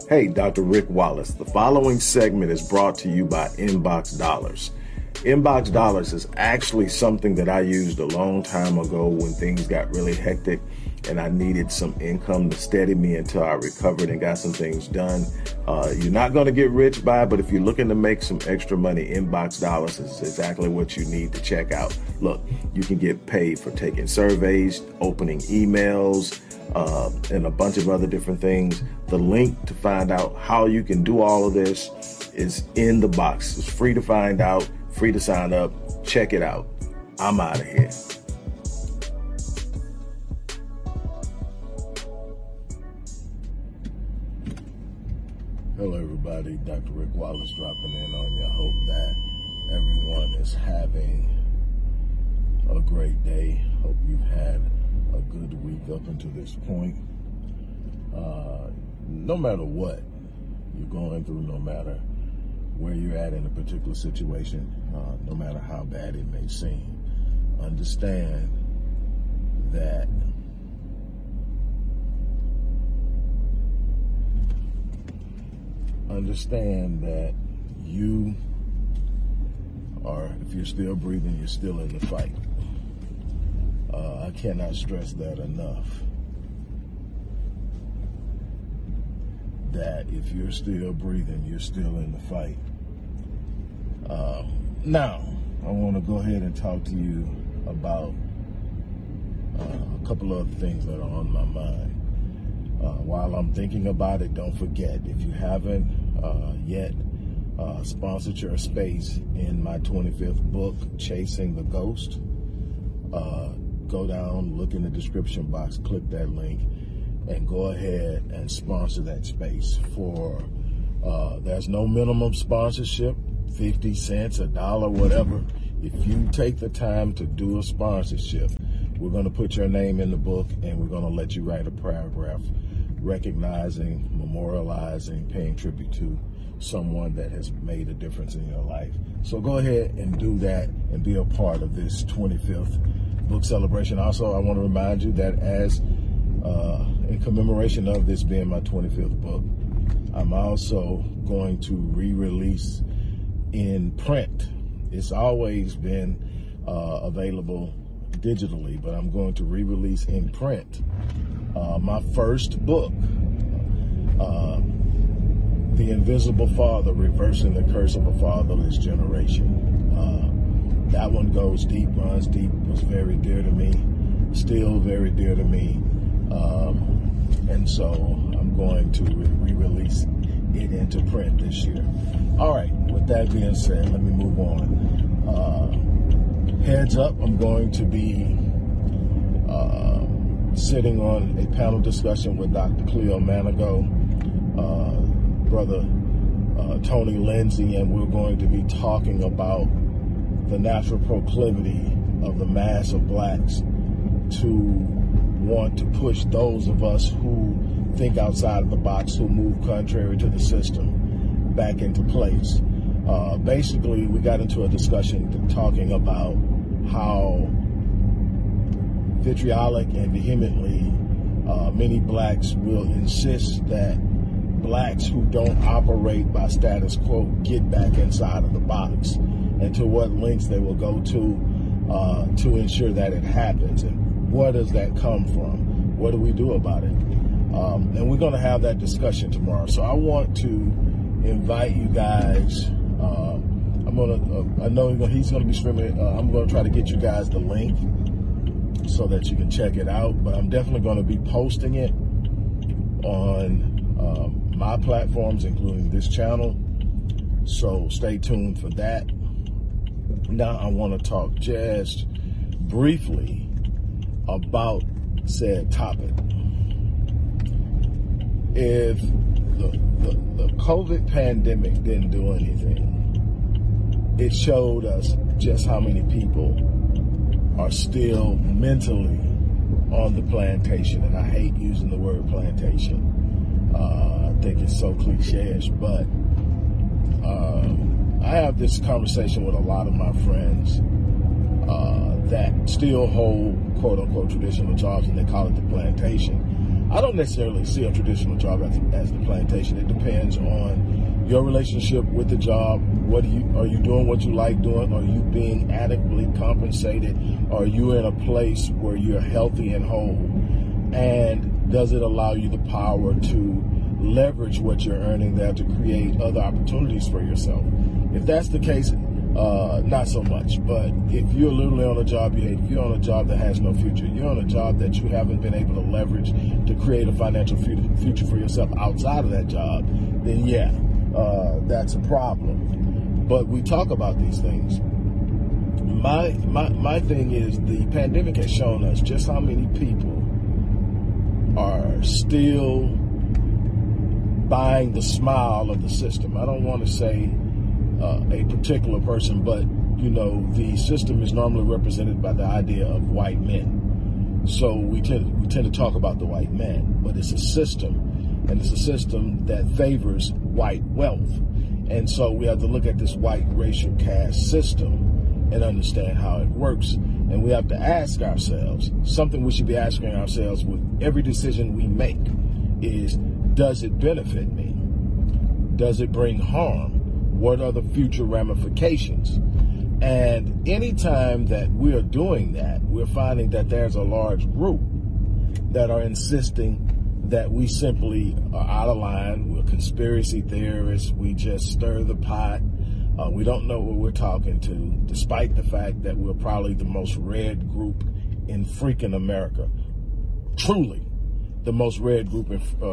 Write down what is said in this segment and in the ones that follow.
Hey, Dr. Rick Wallace. The following segment is brought to you by Inbox Dollars. Inbox Dollars is actually something that I used a long time ago when things got really hectic and I needed some income to steady me until I recovered and got some things done. You're not going to get rich by it, but if you're looking to make some extra money, Inbox Dollars is exactly what you need to check out. Look, you can get paid for taking surveys, opening emails, and a bunch of other different things. The link to find out how you can do all of this is in the box. It's free to find out, free to sign up. Check it out. I'm out of here. Hello, everybody. Dr. Rick Wallace dropping in on you. I hope that everyone is having a great day. Hope you've had a good week up until this point. No matter what you're going through, no matter where you're at in a particular situation, no matter how bad it may seem, understand that you are, if you're still breathing, you're still in the fight. I cannot stress that enough. That if you're still breathing, you're still in the fight. Now, I want to go ahead and talk to you about a couple of other things that are on my mind. While I'm thinking about it, don't forget, if you haven't yet sponsored your space in my 25th book, Chasing the Ghost, go down, look in the description box, click that link, and go ahead and sponsor that space. For there's no minimum sponsorship, 50 cents, $1, whatever. If you take the time to do a sponsorship, we're going to put your name in the book and we're going to let you write a paragraph recognizing, memorializing, paying tribute to someone that has made a difference in your life. So go ahead and do that and be a part of this 25th book celebration. Also, I want to remind you that as in commemoration of this being my 25th book, I'm also going to re-release in print. It's always been available digitally, but I'm going to re-release in print my first book, The Invisible Father, Reversing the Curse of a Fatherless Generation. That one goes deep, runs deep, was very dear to me, still very dear to me. And so I'm going to re-release it into print this year. All right, with that being said, let me move on. Heads up, I'm going to be sitting on a panel discussion with Dr. Cleo Manigo, Brother Tony Lindsay, and we're going to be talking about the natural proclivity of the mass of blacks to want to push those of us who think outside of the box, who move contrary to the system, back into place. Basically, we got into a discussion talking about how vitriolic and vehemently many blacks will insist that blacks who don't operate by status quo get back inside of the box, and to what lengths they will go to ensure that it happens. And where does that come from? What do we do about it? And we're going to have that discussion tomorrow. So I want to invite you guys. I know he's going to be streaming. I'm going to try to get you guys the link so that you can check it out. But I'm definitely going to be posting it on my platforms, including this channel. So stay tuned for that. Now I want to talk just briefly about said topic. If the COVID pandemic didn't do anything, it showed us just how many people are still mentally on the plantation. And I hate using the word plantation. I think it's so cliche-ish, but I have this conversation with a lot of my friends that still hold quote-unquote traditional jobs, and they call it the plantation. I don't necessarily see a traditional job as the plantation. It depends on your relationship with the job. Are you doing what you like doing? Are you being adequately compensated? Are you in a place where you're healthy and whole? And does it allow you the power to leverage what you're earning there to create other opportunities for yourself? If that's the case, not so much. But if you're literally on a job you hate, if you're on a job that has no future, you're on a job that you haven't been able to leverage to create a financial future for yourself outside of that job, then yeah, that's a problem. But we talk about these things. My thing is, the pandemic has shown us just how many people are still buying the smile of the system. I don't want to say a particular person, but the system is normally represented by the idea of white men. So we tend to talk about the white man, but it's a system, and it's a system that favors white wealth. And so we have to look at this white racial caste system and understand how it works. And we have to ask ourselves, something we should be asking ourselves with every decision we make is, does it benefit me? Does it bring harm? What are the future ramifications? And anytime that we are doing that, we're finding that there's a large group that are insisting that we simply are out of line. We're conspiracy theorists. We just stir the pot. We don't know what we're talking to, despite the fact that we're probably the most read group in freaking America. Truly, the most read group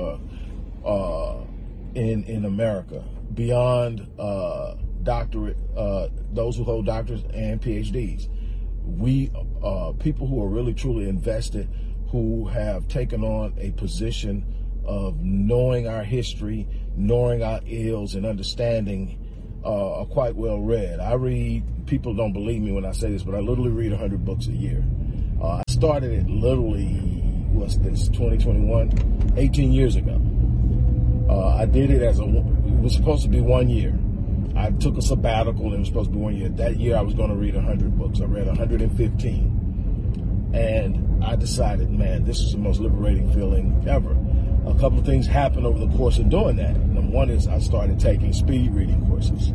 in America, beyond doctorate, those who hold doctorates and PhDs. We people who are really truly invested, who have taken on a position of knowing our history, knowing our ills, and understanding, are quite well read. I read, people don't believe me when I say this, but I literally read 100 books a year. I started it literally, what's this, 2021, 18 years ago. I did it it was supposed to be 1 year. I took a sabbatical, and it was supposed to be 1 year. That year I was going to read 100 books. I read 115. And I decided, man, this is the most liberating feeling ever. A couple of things happened over the course of doing that. Number one is I started taking speed reading courses.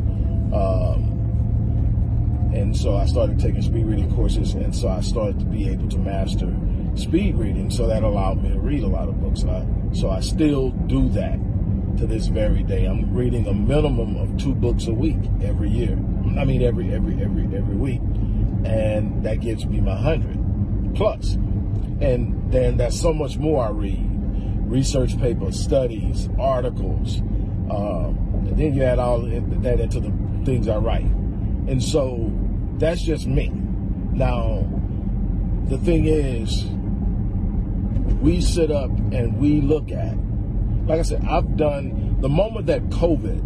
And so I started taking speed reading courses, and so I started to be able to master speed reading, so that allowed me to read a lot of books. So I still do that to this very day. I'm reading a minimum of 2 books a week every year. I mean, every week. And that gives me my 100 plus. And then there's so much more I read. Research papers, studies, articles. And then you add all that into the things I write. And so that's just me. Now, the thing is, we sit up and we look at, like I said, I've done, the moment that COVID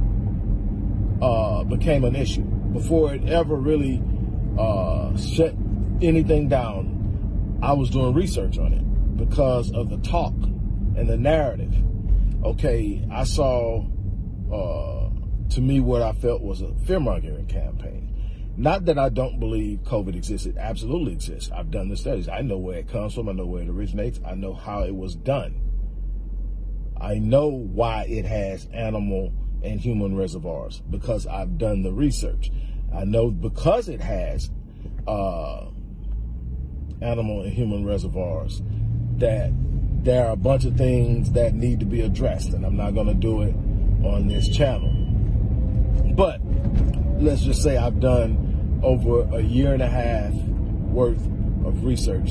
became an issue, before it ever really shut anything down, I was doing research on it because of the talk and the narrative. Okay, I saw, to me, what I felt was a fear-mongering campaign. Not that I don't believe COVID exists. It absolutely exists. I've done the studies. I know where it comes from. I know where it originates. I know how it was done. I know why it has animal and human reservoirs, because I've done the research. I know because it has animal and human reservoirs that there are a bunch of things that need to be addressed, and I'm not going to do it on this channel. But let's just say I've done over a year and a half worth of research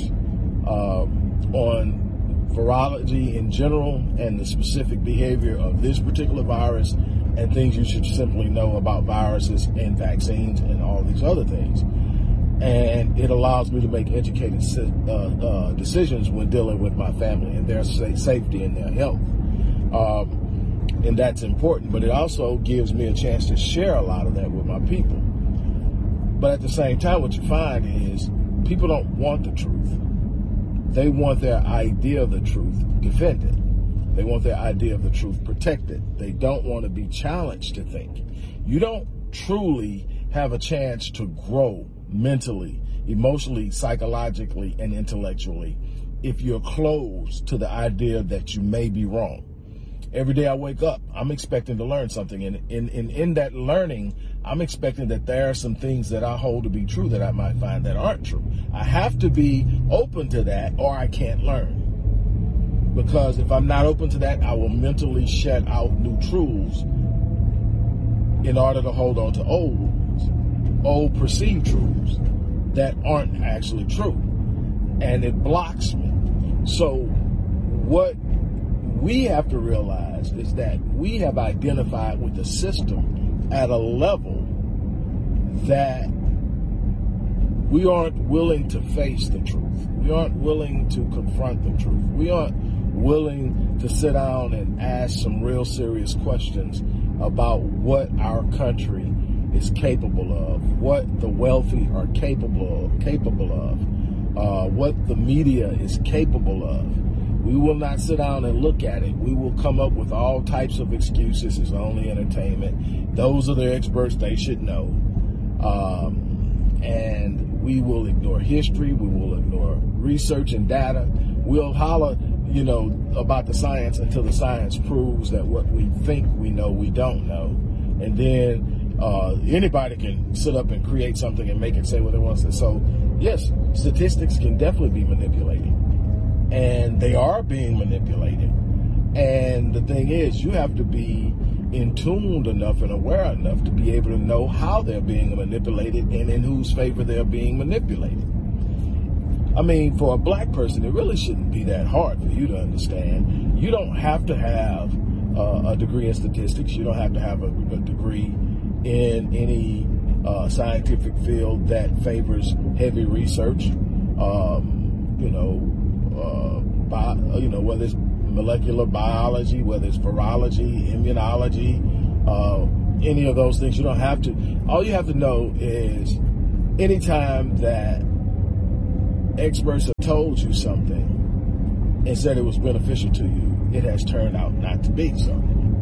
on virology in general and the specific behavior of this particular virus and things you should simply know about viruses and vaccines and all these other things. And it allows me to make educated decisions when dealing with my family and their safety and their health. And that's important, but it also gives me a chance to share a lot of that with my people. But at the same time, what you find is people don't want the truth. They want their idea of the truth defended. They want their idea of the truth protected. They don't want to be challenged to think. You don't truly have a chance to grow mentally, emotionally, psychologically, and intellectually if you're closed to the idea that you may be wrong. Every day I wake up, I'm expecting to learn something. And in that learning, I'm expecting that there are some things that I hold to be true that I might find that aren't true. I have to be open to that or I can't learn. Because if I'm not open to that, I will mentally shut out new truths in order to hold on to old perceived truths that aren't actually true. And it blocks me. So what we have to realize is that we have identified with the system at a level that we aren't willing to face the truth. We aren't willing to confront the truth. We aren't willing to sit down and ask some real serious questions about what our country is capable of, what the wealthy are capable of, what the media is capable of. We will not sit down and look at it. We will come up with all types of excuses. It's only entertainment. Those are the experts. They should know. And we will ignore history. We will ignore research and data. We'll holler, about the science until the science proves that what we think we know, we don't know. And then anybody can sit up and create something and make it say what it wants to. So, yes, statistics can definitely be manipulated. And they are being manipulated. And the thing is, you have to be in tuned enough and aware enough to be able to know how they're being manipulated and in whose favor they're being manipulated. I mean, for a black person, it really shouldn't be that hard for you to understand. You don't have to have a degree in statistics. You don't have to have a degree in any scientific field that favors heavy research. Whether it's molecular biology, whether it's virology, immunology, any of those things, you don't have to. All you have to know is anytime that experts have told you something and said it was beneficial to you, it has turned out not to be so.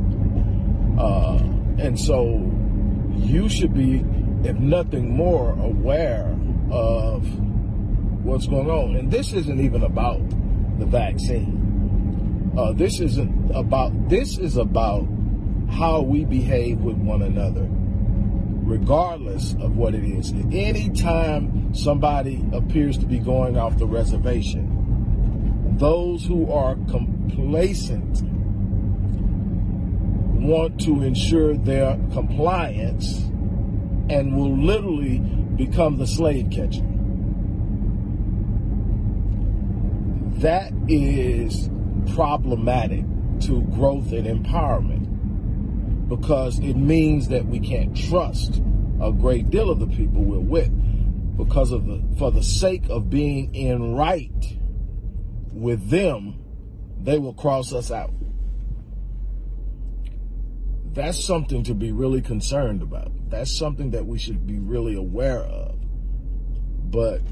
And so you should be, if nothing more, aware of what's going on. And this isn't even about the vaccine. This is about how we behave with one another, regardless of what it is. Anytime somebody appears to be going off the reservation, those who are complacent want to ensure their compliance and will literally become the slave catcher. That is problematic to growth and empowerment, because it means that we can't trust a great deal of the people we're with, because for the sake of being in right with them, they will cross us out. That's something to be really concerned about. That's something that we should be really aware of. But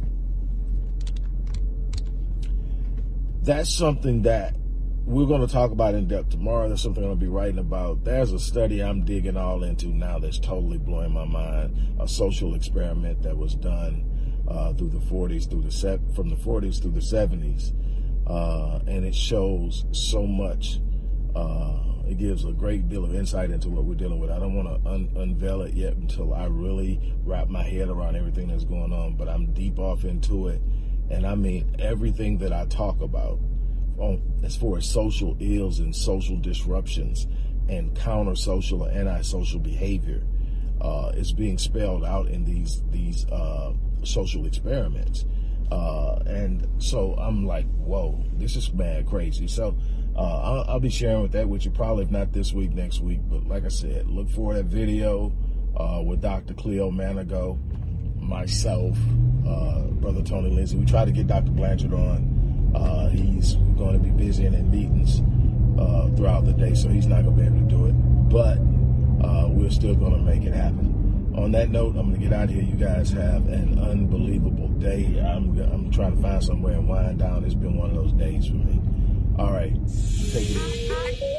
that's something that we're going to talk about in depth tomorrow. There's something I'm going to be writing about. There's a study I'm digging all into now that's totally blowing my mind. A social experiment that was done through the 40s, from the 40s through the 70s. And it shows so much. It gives a great deal of insight into what we're dealing with. I don't want to unveil it yet until I really wrap my head around everything that's going on, but I'm deep off into it. And I mean, everything that I talk about as far as social ills and social disruptions and counter-social or anti-social behavior is being spelled out in these social experiments. And so I'm like, whoa, this is mad crazy. So I'll be sharing with you probably, if not this week, next week. But like I said, look for that video with Dr. Cleo Manigo, myself, Brother Tony Lindsay. We tried to get Dr. Blanchard on. He's going to be busy and in meetings throughout the day, so he's not going to be able to do it. But we're still going to make it happen. On that note, I'm going to get out of here. You guys have an unbelievable day. I'm trying to find somewhere and wind down. It's been one of those days for me. All right, take it easy.